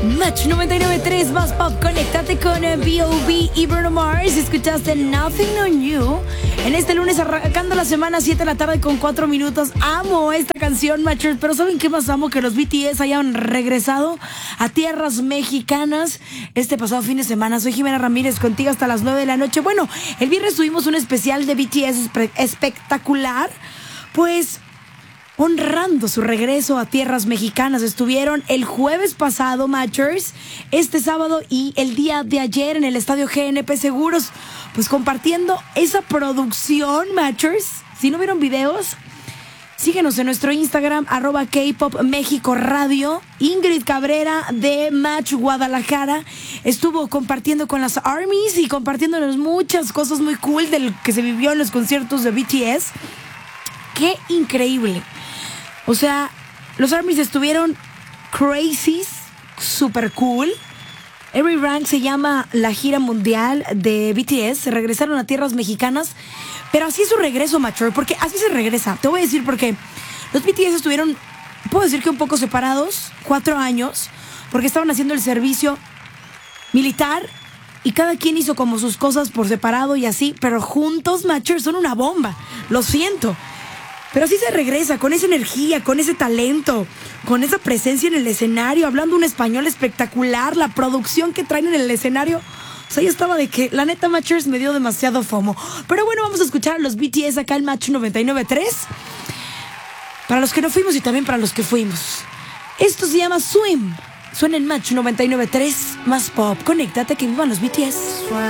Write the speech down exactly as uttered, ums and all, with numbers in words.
Match noventa y nueve punto tres más pop. Conéctate con B O B y Bruno Mars. Escuchaste Nothing on You. En este lunes arrancando la semana, siete de la tarde con cuatro minutos. Amo esta canción, Matchers. Pero ¿saben qué más amo? Que los B T S hayan regresado a tierras mexicanas este pasado fin de semana. Soy Jimena Ramírez, contigo hasta las nueve de la noche. Bueno, el viernes tuvimos un especial de B T S espectacular. Pues honrando su regreso a tierras mexicanas. Estuvieron el jueves pasado, Matchers, este sábado y el día de ayer en el estadio G N P Seguros, pues compartiendo esa producción, Matchers. Si no vieron videos, síguenos en nuestro Instagram, arroba K-Pop México Radio. Ingrid Cabrera de Match Guadalajara estuvo compartiendo con las ARMYs y compartiéndonos muchas cosas muy cool de lo que se vivió en los conciertos de B T S. ¡Qué increíble! O sea, los ARMYs estuvieron crazy, super cool. Every Rank se llama la gira mundial de B T S. Se regresaron a tierras mexicanas. Pero así es su regreso, macho, porque así se regresa. Te voy a decir por qué. Los B T S estuvieron, puedo decir que un poco separados, cuatro años, porque estaban haciendo el servicio militar y cada quien hizo como sus cosas por separado y así, pero juntos, macho, son una bomba. Lo siento. Pero así se regresa, con esa energía, con ese talento, con esa presencia en el escenario, hablando un español espectacular, la producción que traen en el escenario. O sea, yo estaba de que, la neta, Matchers, me dio demasiado fomo. Pero bueno, vamos a escuchar a los B T S acá en Match noventa y nueve punto tres. Para los que no fuimos y también para los que fuimos. Esto se llama Swim. Suena en Match noventa y nueve punto tres, más pop. Conéctate, que vivan los B T S.